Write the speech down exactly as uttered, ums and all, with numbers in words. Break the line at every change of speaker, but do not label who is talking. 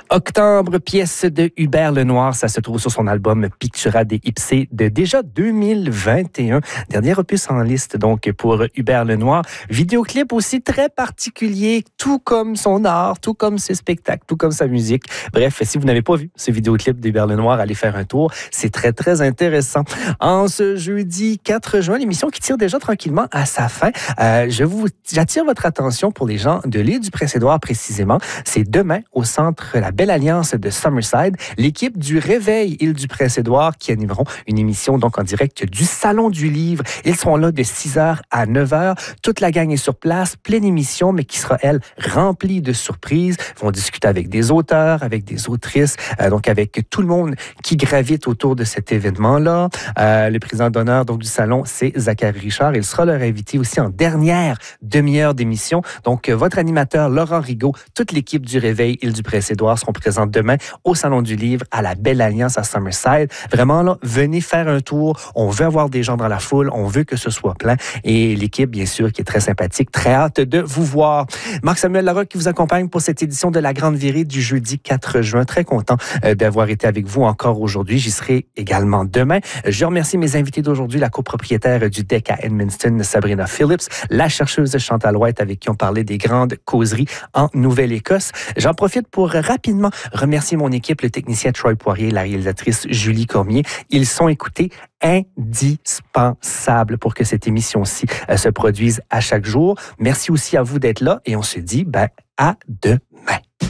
Octobre, pièce de Hubert Lenoir, ça se trouve sur son album Pictura des Ipsé de déjà deux mille vingt et un. Dernier opus en liste donc pour Hubert Lenoir. Vidéoclip aussi très particulier, tout comme son art, tout comme ses spectacles, tout comme sa musique. Bref, si vous n'avez pas vu ce vidéoclip d'Hubert Lenoir, allez faire un tour. C'est très, très intéressant. En ce jeudi quatre juin, l'émission qui tire déjà tranquillement à sa fin. Euh, je vous, j'attire votre attention pour les gens de l'île du Prince-Édouard précisément. C'est demain au centre La Belle Alliance de Summerside, l'équipe du Réveil Île du Prince-Édouard qui animeront une émission donc en direct du Salon du Livre. Ils seront là de six heures à neuf heures. Toute la gang est sur place, pleine émission, mais qui sera, elle, remplie de surprises. Ils vont discuter avec des auteurs, avec des autrices, euh, donc avec tout le monde qui gravite autour de cet événement-là. Euh, le président d'honneur donc du salon, c'est Zachary Richard. Il sera leur invité aussi en dernière demi-heure d'émission. Donc, euh, votre animateur, Laurent Rigaud, toute l'équipe du Réveil Île du Prince-Édouard seront présents demain au Salon du Livre à la Belle Alliance à Summerside. Vraiment, là, venez faire un tour. On veut avoir des gens dans la foule. On veut que ce soit plein. Et l'équipe, bien sûr, qui est très sympathique. Très hâte de vous voir. Marc-Samuel Larocque qui vous accompagne pour cette édition de La Grande Virée du jeudi quatre juin. Très content euh, d'avoir été avec vous encore aujourd'hui. J'y serai également demain. Je remercie mes invités d'aujourd'hui, la copropriétaire du D E C à Edmundston, Sabrina Phillips, la chercheuse Chantal White avec qui on parlait des grandes causeries en Nouvelle-Écosse. J'en profite pour rapidement remercier mon équipe, le technicien Troy Poirier, la réalisatrice Julie Cormier. Ils sont écoutés indispensables pour que cette émission-ci euh, se produise à chaque jour. Merci aussi à vous d'être là et on se dit ben, à demain.